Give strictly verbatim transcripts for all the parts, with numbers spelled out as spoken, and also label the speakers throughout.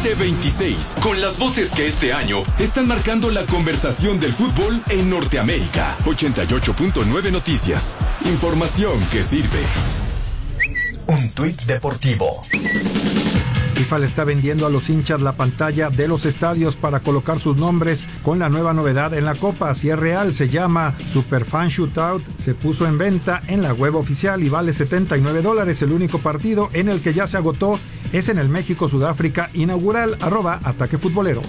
Speaker 1: veinte veintiséis, con las voces que este año están marcando la conversación del fútbol en Norteamérica. ochenta y ocho punto nueve Noticias. Información que sirve.
Speaker 2: Un tuit deportivo.
Speaker 3: FIFA le está vendiendo a los hinchas la pantalla de los estadios para colocar sus nombres con la nueva novedad en la Copa. Si es real, se llama Superfan Shootout. Se puso en venta en la web oficial y vale setenta y nueve dólares. El único partido en el que ya se agotó es en el México-Sudáfrica inaugural. Arroba Ataque Futbolero.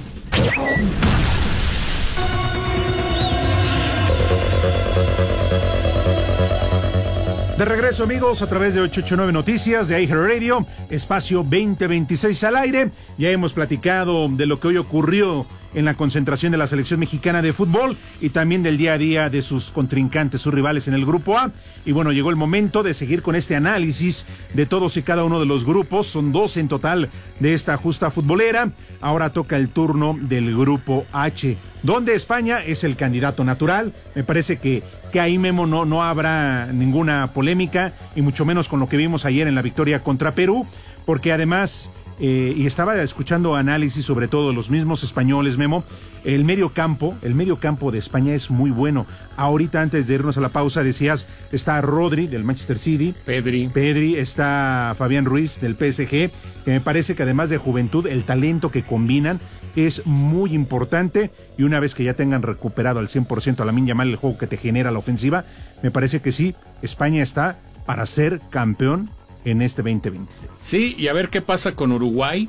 Speaker 4: De regreso, amigos, a través de ochocientos ochenta y nueve Noticias de iHeartRadio, espacio veinte veintiséis al aire. Ya hemos platicado de lo que hoy ocurrió en la concentración de la selección mexicana de fútbol y también del día a día de sus contrincantes, sus rivales en el grupo A. Y bueno, llegó el momento de seguir con este análisis de todos y cada uno de los grupos. Son doce en total de esta justa futbolera. Ahora toca el turno del grupo H, donde España es el candidato natural. Me parece que, que ahí, Memo, no, no habrá ninguna polémica, y mucho menos con lo que vimos ayer en la victoria contra Perú, porque además... Eh, y estaba escuchando análisis sobre todo los mismos españoles, Memo. El medio campo, el medio campo de España es muy bueno. Ahorita, antes de irnos a la pausa, decías, está Rodri del Manchester City,
Speaker 5: Pedri,
Speaker 4: Pedri, está Fabián Ruiz del P S G, que me parece que además de juventud, el talento que combinan es muy importante, y una vez que ya tengan recuperado al cien por ciento a Lamine Yamal, el juego que te genera la ofensiva, me parece que sí, España está para ser campeón en este veinte veintiséis.
Speaker 5: Sí, y a ver qué pasa con Uruguay,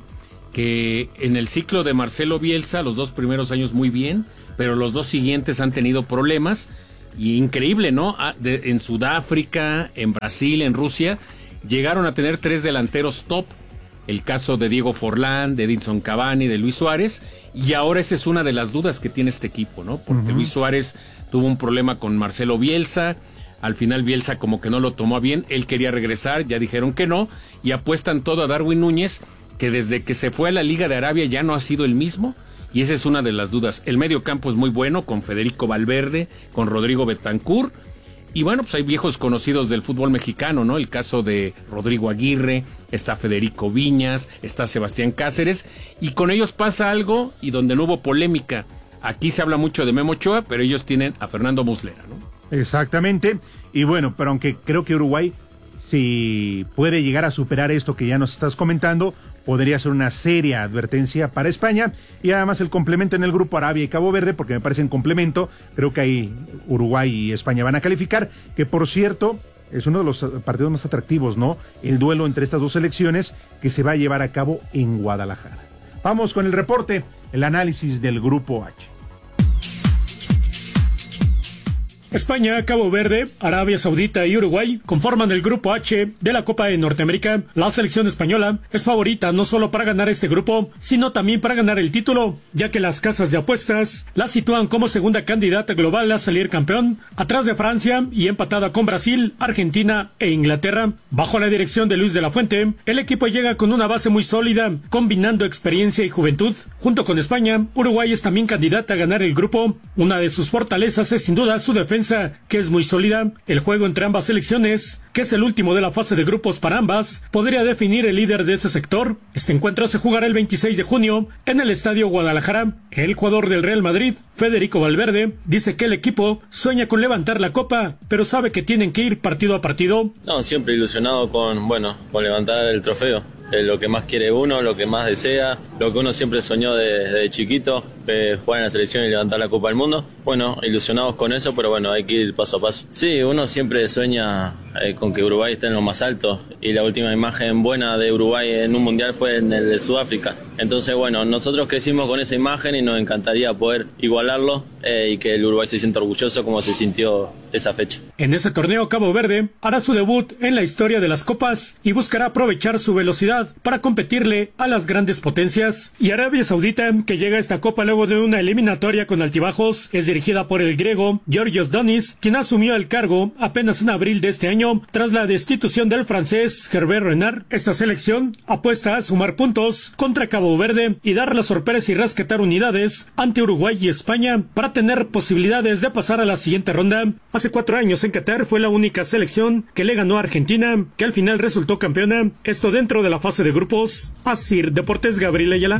Speaker 5: que en el ciclo de Marcelo Bielsa, los dos primeros años muy bien, pero los dos siguientes han tenido problemas, y increíble, ¿no? Ah, de, en Sudáfrica, en Brasil, en Rusia, llegaron a tener tres delanteros top, el caso de Diego Forlán, de Edinson Cavani, de Luis Suárez, y ahora esa es una de las dudas que tiene este equipo, ¿no? Porque uh-huh. Luis Suárez tuvo un problema con Marcelo Bielsa. Al final Bielsa como que no lo tomó bien, él quería regresar, ya dijeron que no, y apuestan todo a Darwin Núñez, que desde que se fue a la Liga de Arabia ya no ha sido el mismo, y esa es una de las dudas. El medio campo es muy bueno, con Federico Valverde, con Rodrigo Bentancur, y bueno, pues hay viejos conocidos del fútbol mexicano, ¿no? El caso de Rodrigo Aguirre, está Federico Viñas, está Sebastián Cáceres, y con ellos pasa algo, y donde no hubo polémica. Aquí se habla mucho de Memo Ochoa, pero ellos tienen a Fernando Muslera, ¿no?
Speaker 4: Exactamente, y bueno, pero aunque creo que Uruguay, si puede llegar a superar esto que ya nos estás comentando, podría ser una seria advertencia para España, y además el complemento en el grupo Arabia y Cabo Verde, porque me parece en complemento, creo que ahí Uruguay y España van a calificar, que por cierto, es uno de los partidos más atractivos, ¿no? El duelo entre estas dos selecciones que se va a llevar a cabo en Guadalajara. Vamos con el reporte, el análisis del grupo H.
Speaker 6: España, Cabo Verde, Arabia Saudita y Uruguay conforman el grupo H de la Copa de Norteamérica. La selección española es favorita no solo para ganar este grupo, sino también para ganar el título, ya que las casas de apuestas la sitúan como segunda candidata global a salir campeón, atrás de Francia y empatada con Brasil, Argentina e Inglaterra. Bajo la dirección de Luis de la Fuente, el equipo llega con una base muy sólida, combinando experiencia y juventud. Junto con España, Uruguay es también candidata a ganar el grupo. Una de sus fortalezas es sin duda su defensa, que es muy sólida. El juego entre ambas selecciones, que es el último de la fase de grupos para ambas, podría definir el líder de ese sector. Este encuentro se jugará el veintiséis de junio en el Estadio Guadalajara. El jugador del Real Madrid, Federico Valverde, dice que el equipo sueña con levantar la copa, pero sabe que tienen que ir partido a partido.
Speaker 7: No, siempre ilusionado con, bueno, con levantar el trofeo. Eh, lo que más quiere uno, lo que más desea, lo que uno siempre soñó desde de chiquito, eh, jugar en la selección y levantar la Copa del Mundo. Bueno, ilusionados con eso, pero bueno, hay que ir paso a paso. Sí, uno siempre sueña eh, con que Uruguay esté en lo más alto, y la última imagen buena de Uruguay en un mundial fue en el de Sudáfrica. Entonces, bueno, nosotros crecimos con esa imagen y nos encantaría poder igualarlo eh, y que el Uruguay se sienta orgulloso como se sintió esa fecha.
Speaker 6: En ese torneo, Cabo Verde hará su debut en la historia de las copas y buscará aprovechar su velocidad para competirle a las grandes potencias. Y Arabia Saudita, que llega a esta Copa la luego de una eliminatoria con altibajos. Es dirigida por el griego Georgios Donis, quien asumió el cargo apenas en abril de este año tras la destitución del francés Herbert Renard. Esta selección apuesta a sumar puntos contra Cabo Verde y dar la sorpresa y rescatar unidades ante Uruguay y España para tener posibilidades de pasar a la siguiente ronda. Hace cuatro años en Qatar fue la única selección que le ganó a Argentina, que al final resultó campeona. Esto dentro de la fase de grupos. Asir Deportes, Gabriel Ayala.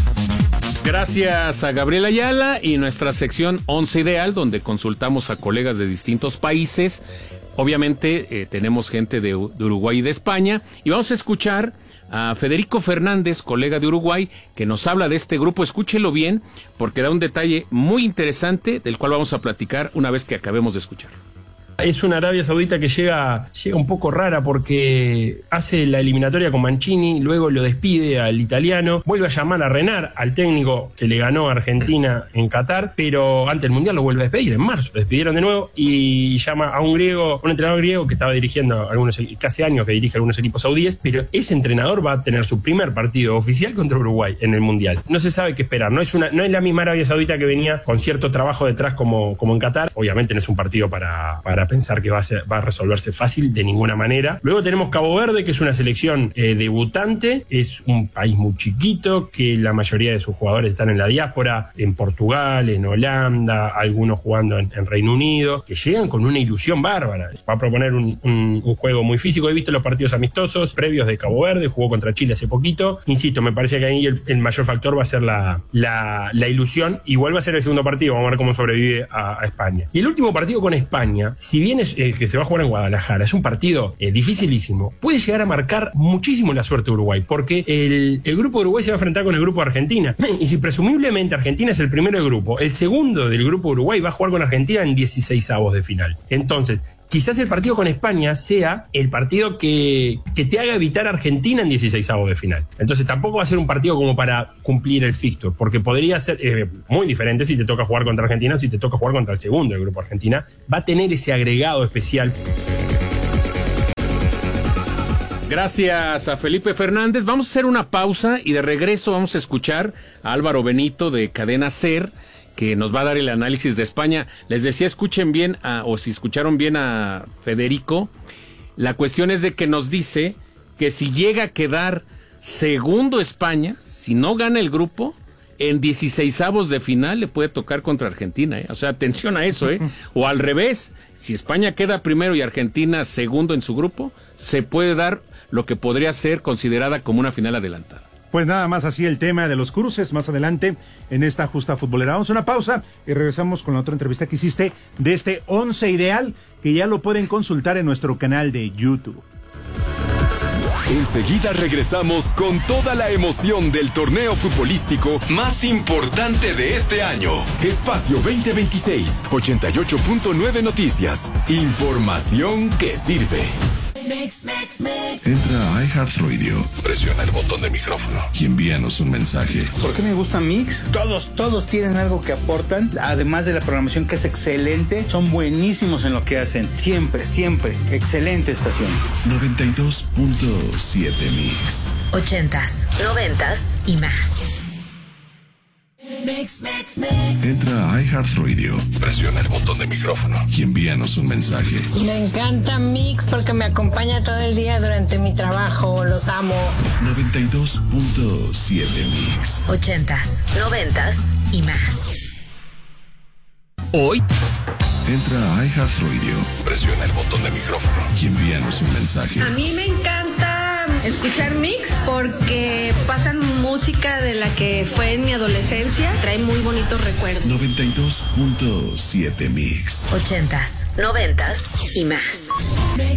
Speaker 5: Gracias a Gabriel Ayala y nuestra sección Once Ideal, donde consultamos a colegas de distintos países. Obviamente eh, tenemos gente de, de Uruguay y de España. Y vamos a escuchar a Federico Fernández, colega de Uruguay, que nos habla de este grupo. Escúchelo bien, porque da un detalle muy interesante del cual vamos a platicar una vez que acabemos de escuchar.
Speaker 8: Es una Arabia Saudita que llega, llega un poco rara porque hace la eliminatoria con Mancini, luego lo despide al italiano, vuelve a llamar a Renard, al técnico que le ganó a Argentina en Qatar, pero antes del Mundial lo vuelve a despedir en marzo. Lo despidieron de nuevo y llama a un griego, un entrenador griego que estaba dirigiendo algunos, casi años que dirige algunos equipos saudíes, pero ese entrenador va a tener su primer partido oficial contra Uruguay en el Mundial. No se sabe qué esperar, no es, una, no es la misma Arabia Saudita que venía con cierto trabajo detrás como, como en Qatar. Obviamente no es un partido para, para pensar que va a, ser, va a resolverse fácil de ninguna manera. Luego tenemos Cabo Verde, que es una selección eh, debutante, es un país muy chiquito, que la mayoría de sus jugadores están en la diáspora, en Portugal, en Holanda, algunos jugando en, en Reino Unido, que llegan con una ilusión bárbara. Va a proponer un, un, un juego muy físico. He visto los partidos amistosos previos de Cabo Verde, jugó contra Chile hace poquito. Insisto, me parece que ahí el, el mayor factor va a ser la, la, la ilusión, y vuelve a ser el segundo partido. Vamos a ver cómo sobrevive a, a España. Y el último partido con España, si bien es eh, que se va a jugar en Guadalajara, es un partido eh, dificilísimo, puede llegar a marcar muchísimo la suerte de Uruguay, porque el, el grupo de Uruguay se va a enfrentar con el grupo de Argentina, y si presumiblemente Argentina es el primero del grupo, el segundo del grupo de Uruguay va a jugar con Argentina en dieciseisavos de final. Entonces, quizás el partido con España sea el partido que, que te haga evitar a Argentina en dieciseisavos de final. Entonces tampoco va a ser un partido como para cumplir el fixture, porque podría ser eh, muy diferente si te toca jugar contra Argentina o si te toca jugar contra el segundo del grupo Argentina. Va a tener ese agregado especial.
Speaker 5: Gracias a Felipe Fernández. Vamos a hacer una pausa y de regreso vamos a escuchar a Álvaro Benito de Cadena SER, que nos va a dar el análisis de España. Les decía, escuchen bien, a, o si escucharon bien a Federico, la cuestión es de que nos dice que si llega a quedar segundo España, si no gana el grupo, en dieciseisavos de final le puede tocar contra Argentina, ¿eh? O sea, atención a eso, ¿eh? O al revés, si España queda primero y Argentina segundo en su grupo, se puede dar lo que podría ser considerada como una final adelantada.
Speaker 4: Pues nada más así el tema de los cruces más adelante en esta justa futbolera. Vamos a una pausa y regresamos con la otra entrevista que hiciste de este once ideal, que ya lo pueden consultar en nuestro canal de YouTube.
Speaker 1: Enseguida regresamos con toda la emoción del torneo futbolístico más importante de este año. Espacio veinte veintiséis, ochenta y ocho punto nueve Noticias. Información que sirve.
Speaker 9: Mix, mix, mix.
Speaker 10: Entra a iHeartRadio, presiona el botón de micrófono y envíanos un mensaje.
Speaker 11: ¿Por qué me gusta Mix? Todos, todos tienen algo que aportan, además de la programación que es excelente, son buenísimos en lo que hacen. Siempre, siempre, excelente estación.
Speaker 10: noventa y dos punto siete Mix.
Speaker 9: Ochentas, noventas y más. Mix, mix, mix.
Speaker 10: Entra a iHeartRadio, presiona el botón de micrófono y envíanos un mensaje.
Speaker 12: Me encanta Mix porque me acompaña todo el día durante mi trabajo. Los amo.
Speaker 10: noventa y dos punto siete Mix.
Speaker 9: Ochentas, noventas y más.
Speaker 10: Hoy entra a iHeartRadio, presiona el botón de micrófono y envíanos un mensaje.
Speaker 13: A mí me encanta escuchar Mix porque pasan música de la que fue en mi adolescencia, trae muy bonitos recuerdos.
Speaker 10: noventa y dos punto siete Mix.
Speaker 9: Ochentas, noventas y más.